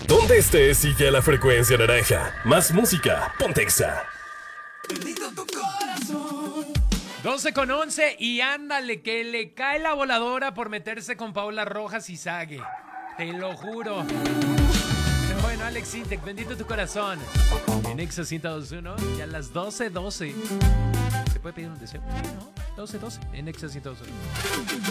Donde estés, sigue a la frecuencia naranja. Más música, ponte Exa. 12:11 y ándale, que le cae la voladora por meterse con Paola Rojas y Sague. Te lo juro. Pero bueno, Alex Intec, bendito tu corazón. En Exa 102.1, ya a las 12:12. ¿Se puede pedir un deseo? Sí, ¿no? 12:12 en Exa 102.1.